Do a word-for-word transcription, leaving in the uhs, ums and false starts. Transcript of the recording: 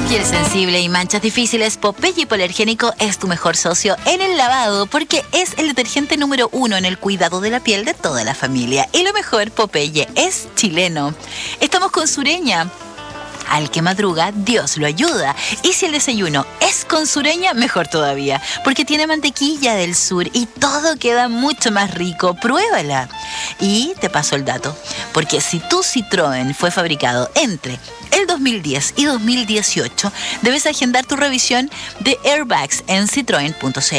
Piel sensible y manchas difíciles, Popeye Hipoalergénico es tu mejor socio en el lavado porque es el detergente número uno en el cuidado de la piel de toda la familia. Y lo mejor, Popeye es chileno. Estamos con Sureña. Al que madruga, Dios lo ayuda. Y si el desayuno es con Sureña, mejor todavía, porque tiene mantequilla del sur y todo queda mucho más rico. Pruébala. Y te paso el dato, porque si tu Citroën fue fabricado entre el dos mil diez y dos mil dieciocho, debes agendar tu revisión de airbags en citroen punto c l.